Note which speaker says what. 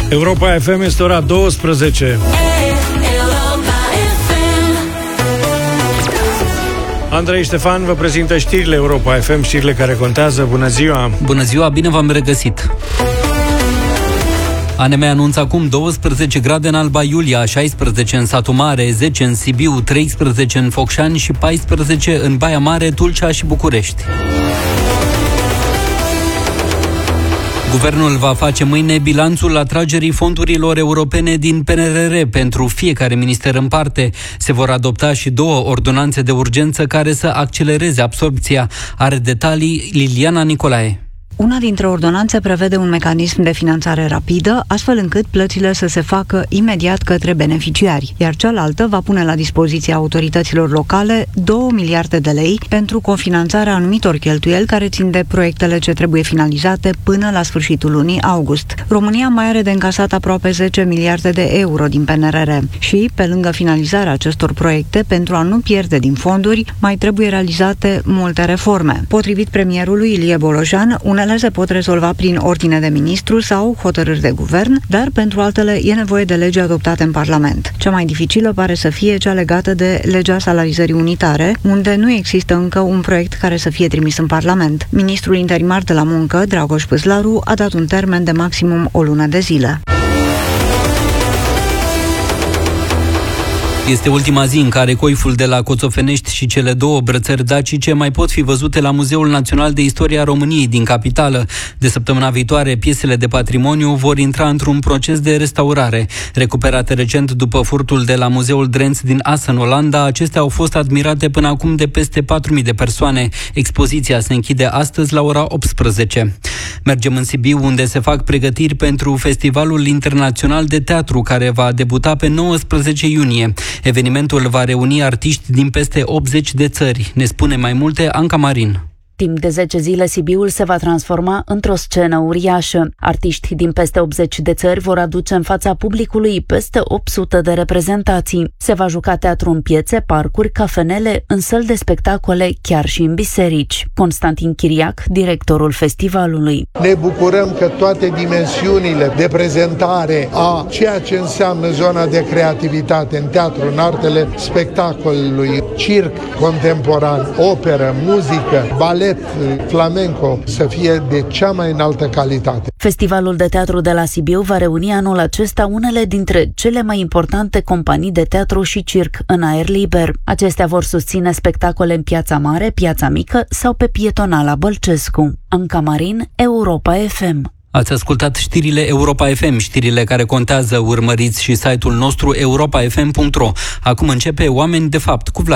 Speaker 1: Europa FM este ora 12. Andrei Ștefan vă prezintă știrile Europa FM, știrile care contează. Bună ziua!
Speaker 2: Bună ziua, bine v-am regăsit! ANM anunță acum 12 grade în Alba Iulia, 16 în Satu Mare, 10 în Sibiu, 13 în Focșani și 14 în Baia Mare, Tulcea și București. Guvernul va face mâine bilanțul atragerii fondurilor europene din PNRR pentru fiecare minister în parte. Se vor adopta și 2 ordonanțe de urgență care să accelereze absorbția. Are detalii Liliana Nicolae.
Speaker 3: Una dintre ordonanțe prevede un mecanism de finanțare rapidă, astfel încât plățile să se facă imediat către beneficiari, iar cealaltă va pune la dispoziția autorităților locale 2 miliarde de lei pentru cofinanțarea anumitor cheltuieli care țin de proiectele ce trebuie finalizate până la sfârșitul lunii august. România mai are de încasat aproape 10 miliarde de euro din PNRR și, pe lângă finalizarea acestor proiecte, pentru a nu pierde din fonduri, mai trebuie realizate multe reforme. Potrivit premierului Ilie Bolojan, unele se pot rezolva prin ordine de ministru sau hotărâri de guvern, dar pentru altele e nevoie de legi adoptate în Parlament. Cea mai dificilă pare să fie cea legată de legea salarizării unitare, unde nu există încă un proiect care să fie trimis în Parlament. Ministrul interimar de la muncă, Dragoș Păslaru, a dat un termen de maximum o lună de zile.
Speaker 2: Este ultima zi în care coiful de la Coțofenești și cele 2 brățări dacice mai pot fi văzute la Muzeul Național de Istoria României din capitală. De săptămâna viitoare, piesele de patrimoniu vor intra într-un proces de restaurare. Recuperate recent după furtul de la Muzeul Drentz din Assen, Olanda, acestea au fost admirate până acum de peste 4.000 de persoane. Expoziția se închide astăzi la ora 18. Mergem în Sibiu, unde se fac pregătiri pentru Festivalul Internațional de Teatru, care va debuta pe 19 iunie. Evenimentul va reuni artiști din peste 80 de țări. Ne spune mai multe Anca Marin.
Speaker 4: Timp de 10 zile, Sibiul se va transforma într-o scenă uriașă. Artiști din peste 80 de țări vor aduce în fața publicului peste 800 de reprezentații. Se va juca teatru în piețe, parcuri, cafenele, în săli de spectacole, chiar și în biserici. Constantin Chiriac, directorul festivalului.
Speaker 5: Ne bucurăm că toate dimensiunile de prezentare a ceea ce înseamnă zona de creativitate în teatru, în artele spectacolului, circ contemporan, operă, muzică, balet, flamenco, să fie de cea mai înaltă calitate.
Speaker 4: Festivalul de teatru de la Sibiu va reuni anul acesta unele dintre cele mai importante companii de teatru și circ în aer liber. Acestea vor susține spectacole în Piața Mare, Piața Mică sau pe Pietonala Bălcescu. Anca Marin, Europa FM.
Speaker 2: Ați ascultat știrile Europa FM, știrile care contează. Urmăriți și site-ul nostru europafm.ro. Acum începe Oameni de fapt cu Vlad